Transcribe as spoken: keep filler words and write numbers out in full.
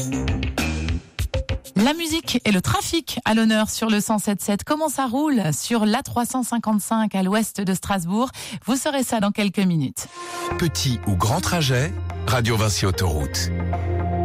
La musique et le trafic à l'honneur sur le cent sept sept. Comment ça roule sur l'A trois cent cinquante-cinq à l'ouest de Strasbourg? Vous saurez ça dans quelques minutes. Petit ou grand trajet, Radio Vinci Autoroute.